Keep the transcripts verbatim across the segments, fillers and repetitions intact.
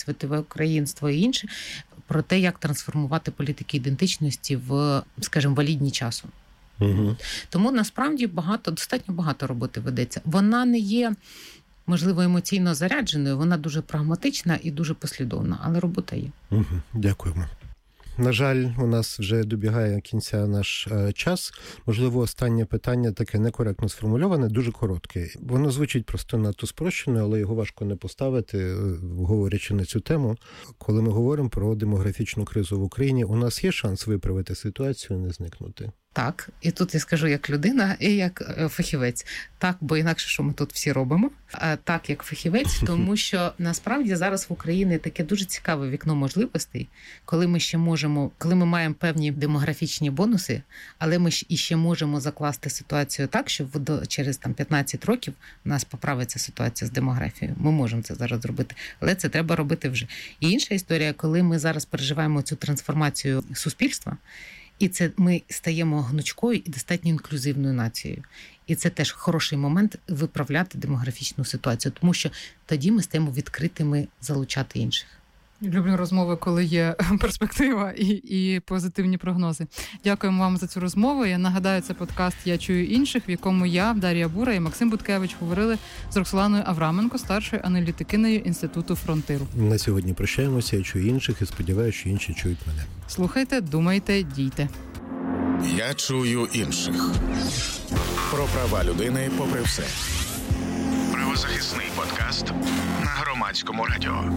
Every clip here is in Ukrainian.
світове українство і інше, про те, як трансформувати політики ідентичності в, скажімо, валідні часу. Угу. Тому насправді багато, достатньо багато роботи ведеться. Вона не є, можливо, емоційно зарядженою, вона дуже прагматична і дуже послідовна, але робота є. Угу. Дякуємо. На жаль, у нас вже добігає кінця наш е, час. Можливо, останнє питання таке некоректно сформульоване, дуже коротке. Воно звучить просто надто спрощено, але його важко не поставити, говорячи на цю тему. Коли ми говоримо про демографічну кризу в Україні, у нас є шанс виправити ситуацію і не зникнути? Так, і тут я скажу як людина і як фахівець. Так, бо інакше, що ми тут всі робимо. А так, як фахівець, тому що насправді зараз в Україні таке дуже цікаве вікно можливостей, коли ми ще можемо, коли ми маємо певні демографічні бонуси, але ми і ще можемо закласти ситуацію так, що через там п'ятнадцять років у нас поправиться ситуація з демографією. Ми можемо це зараз зробити, але це треба робити вже. І інша історія, коли ми зараз переживаємо цю трансформацію суспільства, і це ми стаємо гнучкою і достатньо інклюзивною нацією. І це теж хороший момент виправляти демографічну ситуацію, тому що тоді ми стаємо відкритими залучати інших. Люблю розмови, коли є перспектива і, і позитивні прогнози. Дякуємо вам за цю розмову. Я нагадаю, це подкаст «Я чую інших», в якому я, Дар'я Бура і Максим Буткевич говорили з Роксоланою Авраменко, старшою аналітикинею Інституту Фронтиру. На сьогодні прощаємося. Я чую інших і сподіваюся, що інші чують мене. Слухайте, думайте, дійте. Я чую інших. Про права людини попри все. Правозахисний подкаст на Громадському радіо.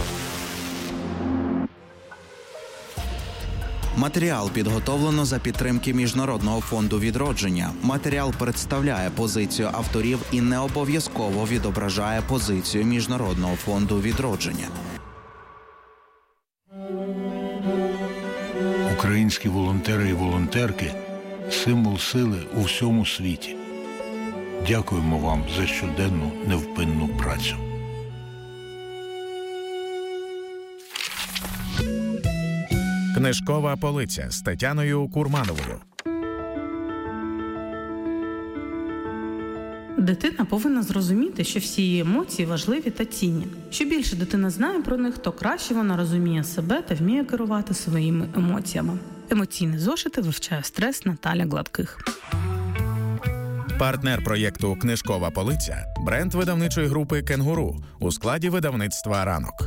Матеріал підготовлено за підтримки Міжнародного фонду відродження. Матеріал представляє позицію авторів і не обов'язково відображає позицію Міжнародного фонду відродження. Українські волонтери і волонтерки – символ сили у всьому світі. Дякуємо вам за щоденну невпинну працю. Книжкова полиця з Тетяною Курмановою. Дитина повинна зрозуміти, що всі її емоції важливі та цінні. Що більше дитина знає про них, то краще вона розуміє себе та вміє керувати своїми емоціями. Емоційні зошити вивчає стрес Наталя Гладких. Партнер проєкту «Книжкова полиця» – бренд видавничої групи «Кенгуру» у складі видавництва «Ранок».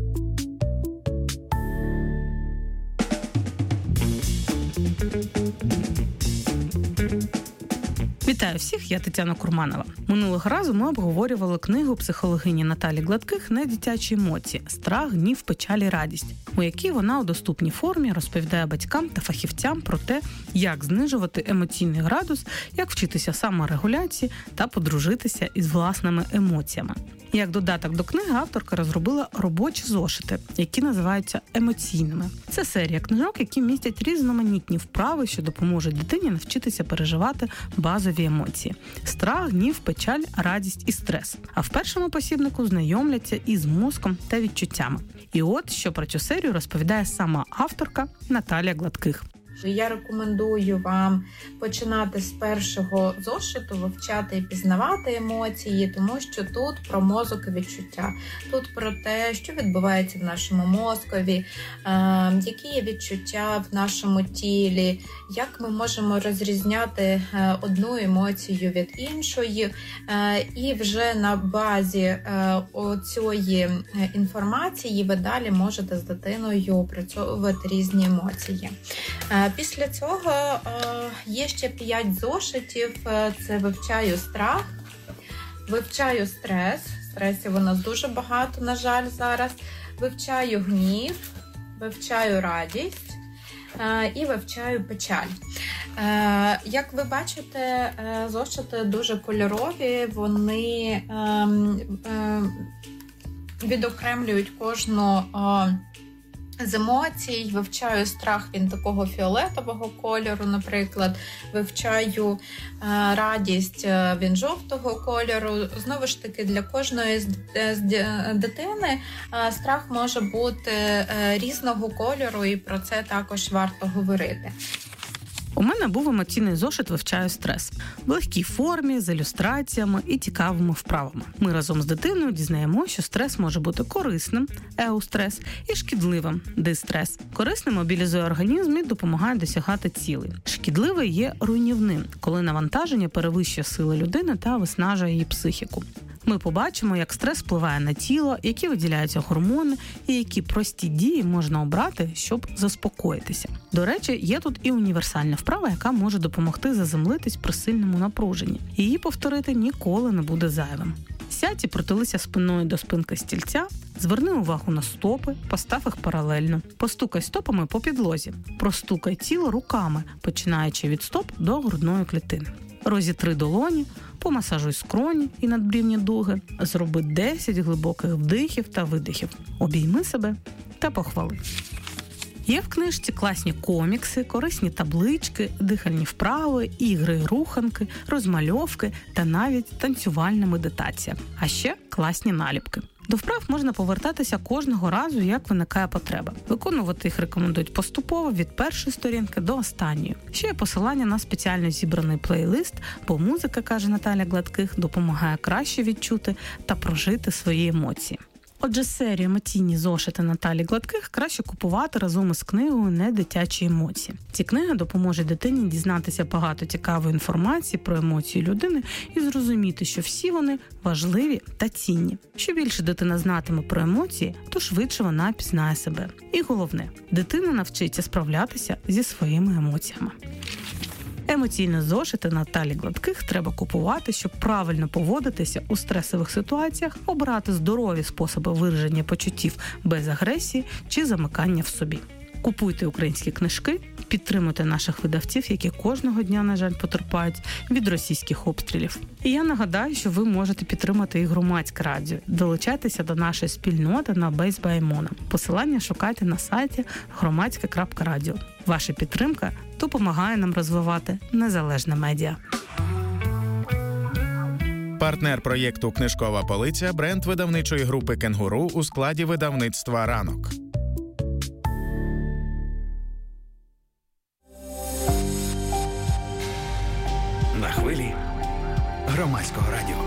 Вітаю всіх, я Тетяна Курманова. Минулого разу ми обговорювали книгу психологині Наталі Гладких «Не дитячі емоції. Страх, гнів, печаль і радість», у якій вона у доступній формі розповідає батькам та фахівцям про те, як знижувати емоційний градус, як вчитися саморегуляції та подружитися із власними емоціями. Як додаток до книги авторка розробила робочі зошити, які називаються емоційними. Це серія книжок, які містять різноманітні вправи, що допоможуть дитині навчитися переживати базові емоції – страх, гнів, печаль, радість і стрес. А в першому посібнику знайомляться із мозком та відчуттями. І от, що про цю серію розповідає сама авторка Наталія Гладких. Я рекомендую вам починати з першого зошиту, вивчати і пізнавати емоції, тому що тут про мозок і відчуття. Тут про те, що відбувається в нашому мозкові, які є відчуття в нашому тілі, як ми можемо розрізняти одну емоцію від іншої. І вже на базі цієї інформації ви далі можете з дитиною опрацьовувати різні емоції. Після цього є ще п'ять зошитів. Це вивчаю страх, вивчаю стрес. Стресів у нас дуже багато, на жаль, зараз. Вивчаю гнів, вивчаю радість і вивчаю печаль. Як ви бачите, зошити дуже кольорові, вони відокремлюють кожну з емоцій. Вивчаю страх, він такого фіолетового кольору, наприклад. Вивчаю е, радість, він жовтого кольору. Знову ж таки, для кожної з, з дитини е, страх може бути е, різного кольору, і про це також варто говорити. У мене був емоційний зошит «Вивчаю стрес» в легкій формі, з ілюстраціями і цікавими вправами. Ми разом з дитиною дізнаємося, що стрес може бути корисним – еустрес, і шкідливим – дистрес. Корисним мобілізує організм і допомагає досягати цілей. Шкідливий є руйнівним, коли навантаження перевищує сили людини та виснажує її психіку. Ми побачимо, як стрес впливає на тіло, які виділяються гормони і які прості дії можна обрати, щоб заспокоїтися. До речі, є тут і універсальна вправа, яка може допомогти заземлитись при сильному напруженні. Її повторити ніколи не буде зайвим. Сядь і притулися спиною до спинки стільця, зверни увагу на стопи, постав їх паралельно. Постукай стопами по підлозі. Простукай тіло руками, починаючи від стоп до грудної клітини. Розітри долоні, помасажуй скроні і надбрівні дуги, зроби десять глибоких вдихів та видихів. Обійми себе та похвали. Є в книжці класні комікси, корисні таблички, дихальні вправи, ігри, руханки, розмальовки та навіть танцювальна медитація. А ще класні наліпки. До вправ можна повертатися кожного разу, як виникає потреба. Виконувати їх рекомендують поступово від першої сторінки до останньої. Ще є посилання на спеціально зібраний плейлист, бо музика, каже Наталя Гладких, допомагає краще відчути та прожити свої емоції. Отже, серію «Емоційні зошити» Наталі Гладких краще купувати разом із книгою «Не дитячі емоції». Ці книги допоможуть дитині дізнатися багато цікавої інформації про емоції людини і зрозуміти, що всі вони важливі та цінні. Що більше дитина знатиме про емоції, то швидше вона пізнає себе. І головне, дитина навчиться справлятися зі своїми емоціями. Емоційні зошити Наталі Гладких треба купувати, щоб правильно поводитися у стресових ситуаціях, обрати здорові способи вираження почуттів без агресії чи замикання в собі. Купуйте українські книжки, підтримуйте наших видавців, які кожного дня, на жаль, потерпають від російських обстрілів. І я нагадаю, що ви можете підтримати і громадське радіо. Долучайтеся до нашої спільноти на Base by Mona. Посилання шукайте на сайті громадське крапка радіо. Ваша підтримка допомагає нам розвивати незалежне медіа. Партнер проєкту «Книжкова полиця» – бренд видавничої групи «Кенгуру» у складі видавництва «Ранок». На хвилі громадського радіо.